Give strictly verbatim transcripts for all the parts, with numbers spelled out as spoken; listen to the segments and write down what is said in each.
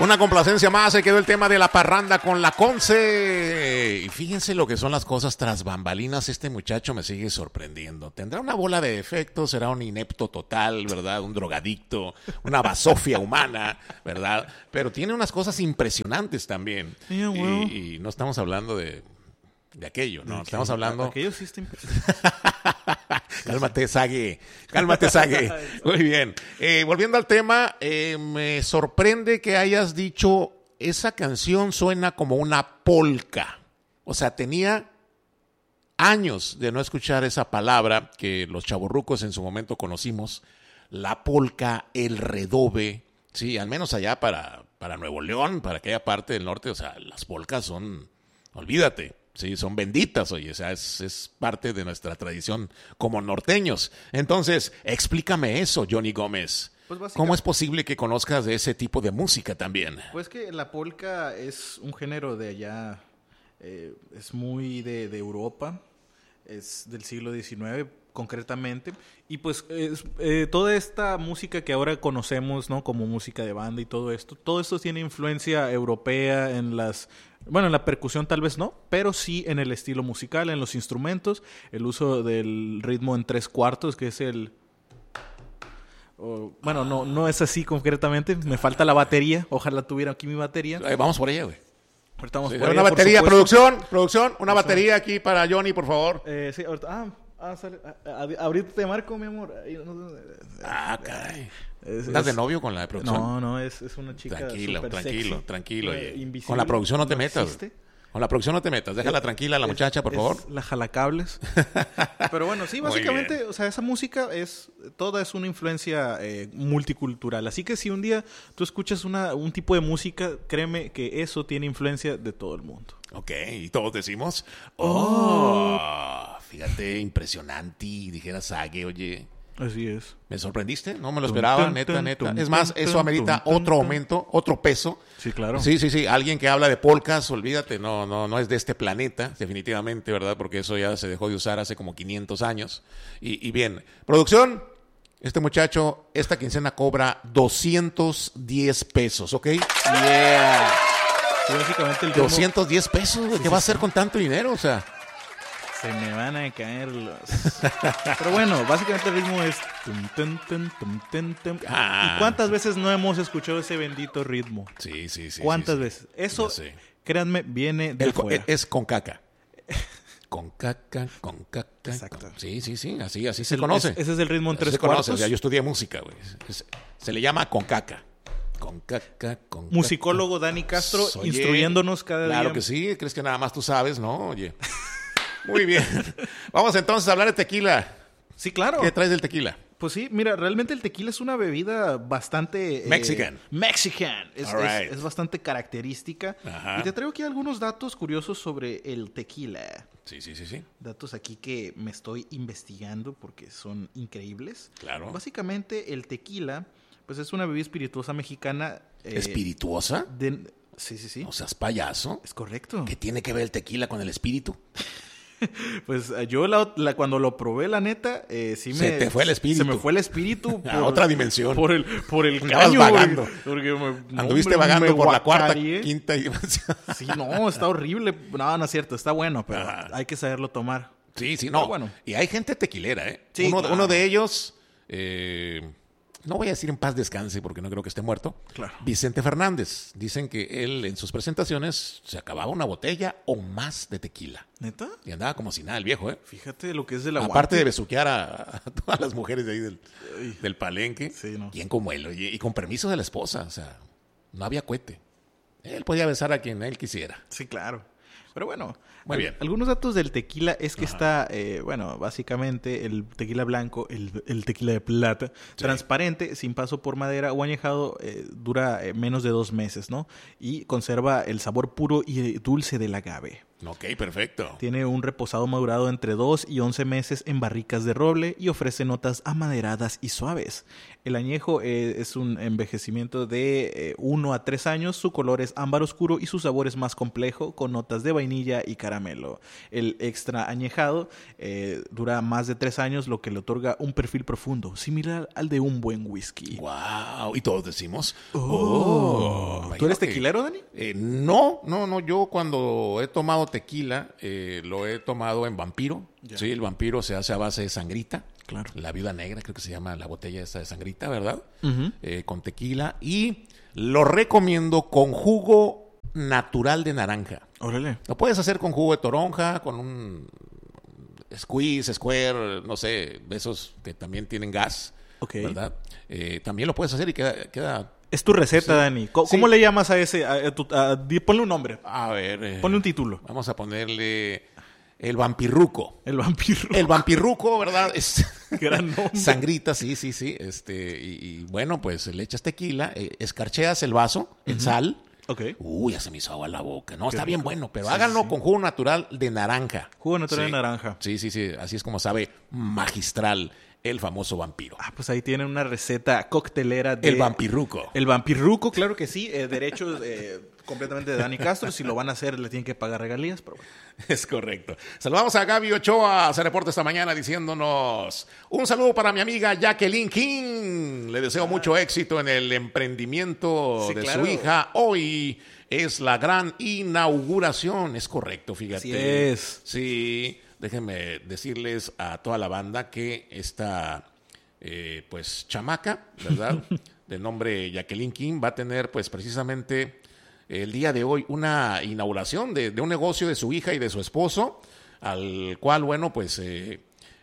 Una complacencia más, se quedó el tema de la parranda con la Conce. Y fíjense lo que son las cosas tras bambalinas. Este muchacho me sigue sorprendiendo. Tendrá una bola de defectos, será un inepto total, ¿verdad? Un drogadicto, una basofia humana, ¿verdad? Pero tiene unas cosas impresionantes también. Yeah, well. y, y no estamos hablando de, de aquello, ¿no? Okay. Estamos hablando... Aquello sí está impresionante. Cálmate, Sague. Cálmate, Sague. Muy bien. Eh, volviendo al tema, eh, me sorprende que hayas dicho, esa canción suena como una polka. O sea, tenía años de no escuchar esa palabra que los chavorrucos en su momento conocimos. La polka, el redobe. Sí, al menos allá para, para Nuevo León, para aquella parte del norte. O sea, las polcas son, olvídate. Sí, son benditas, oye, o sea, es, es parte de nuestra tradición como norteños. Entonces, explícame eso, Johnny Gómez. Pues ¿Cómo es posible que conozcas de ese tipo de música también? Pues que la polka es un género de allá, eh, es muy de, de Europa, es del siglo diecinueve concretamente, y pues es, eh, toda esta música que ahora conocemos, ¿no? Como música de banda y todo esto, todo esto tiene influencia europea en las... Bueno, en la percusión tal vez no, pero sí en el estilo musical, en los instrumentos, el uso del ritmo en tres cuartos, que es el... Oh, bueno, no, no es así concretamente, me falta la batería, ojalá tuviera aquí mi batería. Eh, vamos por ella, güey. Ahorita vamos Sí, por una ella, batería, por producción, producción, una Eso. batería aquí para Johnny, por favor. Eh, sí, ahorita... Ah, ah sale, a, a, ahorita te marco, mi amor. Ahí, no, Ah, caray. Es, ¿Estás es, de novio con la de producción? No, no, es, es una chica Tranquilo, súper tranquilo, sexy, tranquilo. eh, Oye. invisible, Con la producción no te metas. existe. Con la producción no te metas. Déjala tranquila a la Es- muchacha, por es favor. La jalacables. Pero bueno, sí, Muy básicamente, bien. o sea, esa música es, toda es una influencia eh, multicultural. Así que si un día tú escuchas una, un tipo de música, créeme que eso tiene influencia de todo el mundo. Ok, y todos decimos, oh, fíjate, impresionante, dijera Sague, oye, Así es. ¿me sorprendiste? No me lo Tum, esperaba, tum, neta, tum, neta. tum, Es más, tum, eso tum, amerita tum, otro tum. aumento, otro peso. Sí, claro. Sí, sí, sí, alguien que habla de polcas, olvídate, no, no, no es de este planeta, definitivamente, ¿verdad? Porque eso ya se dejó de usar hace como quinientos años. Y, y bien, producción, este muchacho, esta quincena cobra doscientos diez pesos, ¿ok? Yeah. Sí, básicamente el ritmo- doscientos diez pesos, güey, ¿qué va a hacer con tanto dinero? O sea... Se me van a caer los... Pero bueno, básicamente el ritmo es... tum, tum, tum, tum, tum, tum. Ah. ¿Y cuántas veces no hemos escuchado ese bendito ritmo? Sí, sí, sí. ¿Cuántas sí, sí. veces? Eso, Ya sé. créanme, viene de El co- fuera. es con caca. Con caca, con caca. Exacto. con- Sí, sí, sí, así, así se El- conoce. es- ese es el ritmo en Así tres se conoce, cuartos. o sea, yo estudié música, güey. Es- se le llama con caca. Con caca, con caca. Musicólogo Dani Castro Oye, instruyéndonos cada Claro día. que sí, crees que nada más tú sabes, ¿no? Oye. Muy bien. Vamos entonces a hablar de tequila. Sí, claro. ¿Qué traes del tequila? Pues sí, mira, realmente el tequila es una bebida bastante... eh, Mexican. Mexican. Es, All es- right. es bastante característica. Ajá. Y te traigo aquí algunos datos curiosos sobre el tequila. Sí, sí, sí, sí. Datos aquí que me estoy investigando porque son increíbles. Claro. Básicamente el tequila, pues es una bebida espirituosa mexicana. eh, ¿Espirituosa? de- Sí, sí, sí. No seas payaso. Es correcto. ¿Qué tiene que ver el tequila con el espíritu? Pues eh, yo la, la- cuando lo probé, la neta, eh, sí me... Se te fue el espíritu. Se me fue el espíritu. A otra dimensión. Por el, por el Andabas caño. vagando. Porque, porque me- no, Anduviste hombre, vagando me por la cuarta, guacareé. quinta dimensión. Sí, no, está horrible. No, no es cierto, está bueno, pero Ajá. hay que saberlo tomar. Sí, sí, Pero no. bueno. Y hay gente tequilera, ¿eh? Sí, uno, claro. uno de ellos, eh, no voy a decir en paz descanse porque no creo que esté muerto. Claro. Vicente Fernández. Dicen que él en sus presentaciones se acababa una botella o más de tequila. ¿Neta? Y andaba como si nada el viejo, ¿eh? Fíjate lo que es el aguante. Aparte de besuquear a, a todas las mujeres de ahí del, Ay. del palenque. Sí, ¿no? Bien como él, oye, y con permiso de la esposa. O sea, no había cohete. Él podía besar a quien él quisiera. Sí, claro. Pero bueno, Muy al- bien. algunos datos del tequila es que está, eh, bueno, básicamente el tequila blanco, el, el tequila de plata, transparente, sin paso por madera o añejado, eh, dura eh, menos de dos meses, ¿no? Y conserva el sabor puro y dulce del agave. Ok, perfecto. Tiene un reposado madurado entre dos y once meses en barricas de roble y ofrece notas amaderadas y suaves. El añejo eh, es un envejecimiento de eh, uno a tres años, su color es ámbar oscuro y su sabor es más complejo, con notas de vainilla y caramelo. El extra añejado eh, dura más de tres años, lo que le otorga un perfil profundo, similar al de un buen whisky. Wow, y todos decimos, oh, oh ¿tú eres imagínate. tequilero, Dani? Eh, no, no, no, yo cuando he tomado tequila, eh, lo he tomado en Vampiro. Ya. Sí, el Vampiro se hace a base de sangrita. Claro. La Viuda Negra, creo que se llama la botella esta de sangrita, ¿verdad? Uh-huh. Eh, con tequila. Y lo recomiendo con jugo natural de naranja. Órale. Lo puedes hacer con jugo de toronja, con un squeeze, square, no sé, de esos que también tienen gas, Ok. ¿verdad? Eh, también lo puedes hacer y queda... queda Es tu receta, Sí. Dani. ¿Cómo, Sí. cómo le llamas a ese? A, a tu- a- di- ponle un nombre. a ver... eh, Ponle un título. Vamos a ponerle el vampirruco. El vampiro. El vampirruco, ¿verdad? Es Gran nombre. sangrita, sí, sí, sí. Este, y, y bueno, pues le echas tequila, eh, escarcheas el vaso en sal. Ok. Uy, ya se me hizo agua en la boca. No, Qué está bien rico. bueno, pero Sí, háganlo sí. con jugo natural de naranja. Jugo natural Sí. de naranja. Sí, sí, sí. Así es como sabe magistral el famoso vampiro. Ah, pues ahí tienen una receta coctelera de... El vampirruco. El vampirruco, claro que sí. Eh, derechos eh, completamente de Dani Castro. Si lo van a hacer, le tienen que pagar regalías, pero bueno. Es correcto. Saludamos a Gaby Ochoa, se reporta esta mañana diciéndonos un saludo para mi amiga Jacqueline King. Le deseo mucho éxito en el emprendimiento Sí, de claro. su hija. Hoy es la gran inauguración. Es correcto, fíjate. Así es. Sí, déjenme decirles a toda la banda que esta, eh, pues, chamaca, ¿verdad? De nombre Jacqueline King va a tener, pues, precisamente el día de hoy una inauguración de, de un negocio de su hija y de su esposo, al cual, bueno, pues eh,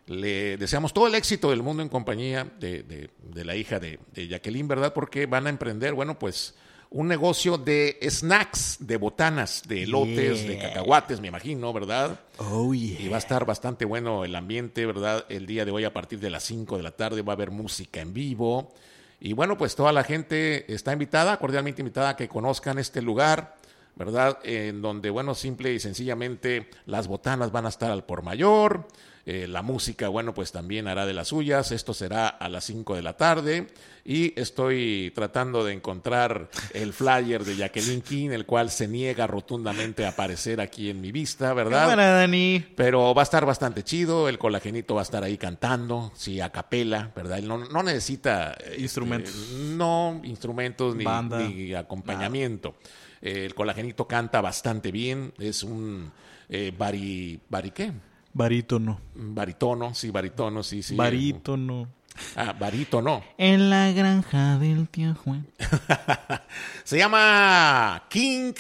le deseamos todo el éxito del mundo en compañía de, de, de la hija de, de Jacqueline, ¿verdad? Porque van a emprender, bueno, pues un negocio de snacks, de botanas, de elotes, de Yeah. cacahuates, me imagino, ¿verdad? Oh, yeah. Y va a estar bastante bueno el ambiente, ¿verdad? El día de hoy a partir de las cinco de la tarde va a haber música en vivo. Y bueno, pues toda la gente está invitada, cordialmente invitada a que conozcan este lugar, ¿verdad? En donde, bueno, simple y sencillamente las botanas van a estar al por mayor. Eh, la música, bueno, pues también hará de las suyas. Esto será a las cinco de la tarde. Y estoy tratando de encontrar el flyer de Jacqueline King, el cual se niega rotundamente a aparecer aquí en mi vista, ¿verdad? Cámara, Dani. Pero va a estar bastante chido, el colagenito va a estar ahí cantando, sí, a capela, ¿verdad? Él no, no necesita... este, Instrumentos. no, instrumentos ni, Banda. ni acompañamiento. Eh, el colagenito canta bastante bien, es un eh, bari... ¿Bari qué? Barítono. Baritono, sí, baritono, sí, sí. Barítono. Ah, barítono. En la granja del tío Juan. Se llama King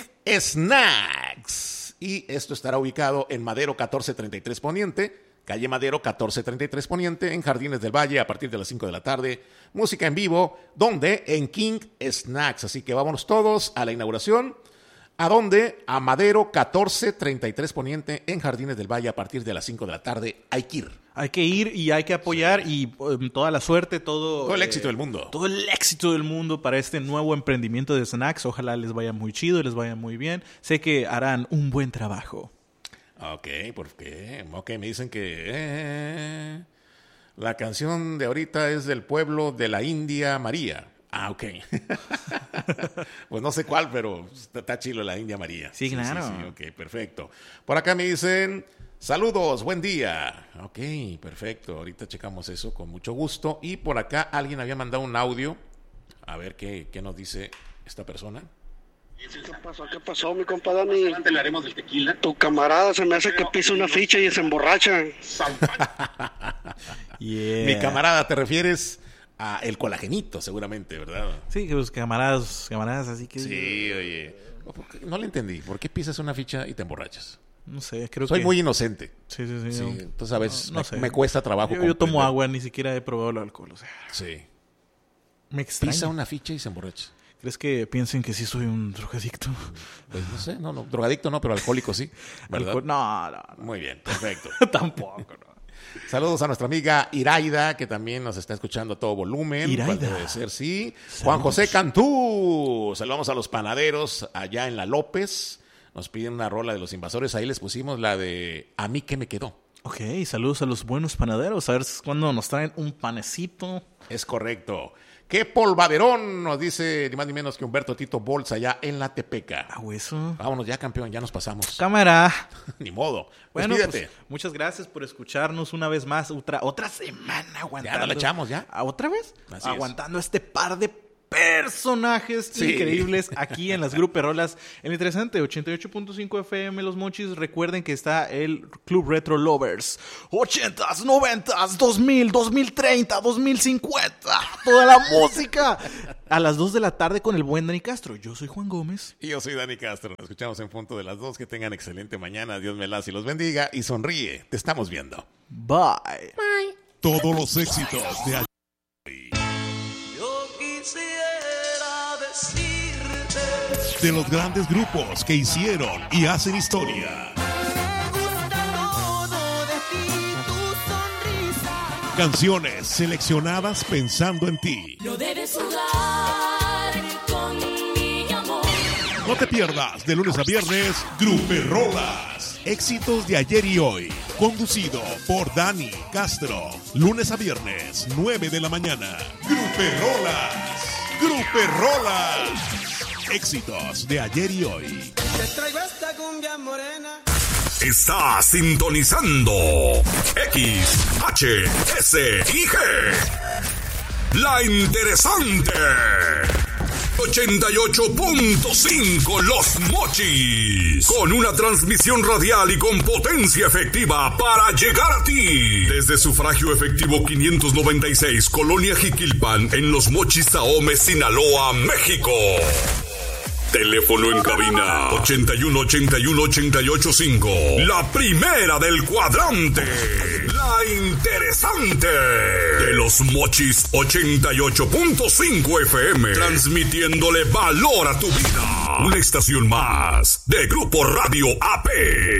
Snacks y esto estará ubicado en Madero catorce treinta y tres Poniente, calle Madero catorce treinta y tres Poniente, en Jardines del Valle a partir de las cinco de la tarde. Música en vivo, ¿dónde? En King Snacks. Así que vámonos todos a la inauguración. ¿A dónde? A Madero catorce treinta y tres Poniente, en Jardines del Valle a partir de las cinco de la tarde. Hay que ir. Hay que ir y hay que apoyar y um, toda la suerte, todo... Todo el eh, éxito del mundo. Todo el éxito del mundo para este nuevo emprendimiento de snacks. Ojalá les vaya muy chido, les vaya muy bien. Sé que harán un buen trabajo. Ok, ¿por qué? Ok, me dicen que eh, la canción de ahorita es del pueblo de la India María. Ah, ok. Pues no sé cuál, pero está, está chilo la India María. Sí, claro. Sí, sí, ok, perfecto. Por acá me dicen, saludos, buen día. Ok, perfecto. Ahorita checamos eso con mucho gusto. Y por acá alguien había mandado un audio. A ver qué, qué nos dice esta persona. ¿Qué pasó? ¿Qué pasó, mi compa Dani? Tu camarada se me hace que pisa una ficha y se emborracha. Yeah. Mi camarada, ¿te refieres a el colagenito, seguramente, verdad? Sí, que los camaradas, camaradas, así que... Sí, oye. No le entendí. ¿Por qué pisas una ficha y te emborrachas? No sé, creo Soy que... muy inocente. Sí, sí, sí. Sí, no. entonces a veces No, no me, sé. me cuesta trabajo. Yo, yo tomo comprender. agua, ni siquiera he probado el alcohol, o sea... Sí. Me extraña. Pisa una ficha y se emborracha. ¿Crees que piensen que sí soy un drogadicto? Pues no sé, no, no, drogadicto no, pero alcohólico sí, ¿verdad? Alcohol- No, no, no. Muy bien, perfecto. Tampoco, no. Saludos a nuestra amiga Iraida, que también nos está escuchando a todo volumen. Iraida. Cual debe ser, sí. Juan José Cantú. Saludamos a los panaderos allá en La López. nos piden una rola de Los Invasores. Ahí les pusimos la de A mí que me quedó. Ok, saludos a los buenos panaderos. A ver cuándo nos traen un panecito. Es correcto. ¡Qué polvaderón! Nos dice ni más ni menos que Humberto Tito Bolsa allá en la Tepeca. Ah, eso. Vámonos ya, campeón, ya nos pasamos. Cámara. Ni modo. Bueno, Despídete. pues, muchas gracias por escucharnos una vez más. Otra, otra semana aguantando. Ya no la echamos, ya. ¿Otra vez? Así aguantando es. este par de personajes sí. increíbles aquí en las Gruperolas. El interesante, ochenta y ocho punto cinco F M Los Mochis. Recuerden que está el Club Retro Lovers. ochentas, noventas, dos mil, dos mil treinta, dos mil cincuenta. Toda la música. A las dos de la tarde con el buen Dani Castro. Yo soy Juan Gómez. Y yo soy Dani Castro. Nos escuchamos en punto de las dos. Que tengan excelente mañana. Dios me las y los bendiga. Y sonríe. Te estamos viendo. Bye. Bye. Todos los éxitos de ayer. De los grandes grupos que hicieron y hacen historia. Canciones seleccionadas pensando en ti. No debes jugar con mi amor. No te pierdas de lunes a viernes Gruperolas. Éxitos de ayer y hoy. Conducido por Dani Castro. Lunes a viernes, nueve de la mañana. Gruperolas. Gruperolas. Éxitos de ayer y hoy. Te traigo esta cumbia morena. Está sintonizando X, H, S y G. La interesante. ochenta y ocho punto cinco Los Mochis. Con una transmisión radial y con potencia efectiva para llegar a ti. Desde Sufragio Efectivo quinientos noventa y seis, Colonia Jiquilpan, en Los Mochis, Ahome, Sinaloa, México. Teléfono en cabina ochenta y uno, ochenta y uno, ochenta y ocho, cinco. La primera del cuadrante. La interesante. De Los Mochis ochenta y ocho punto cinco F M. Transmitiéndole valor a tu vida. Una estación más de Grupo Radio A P.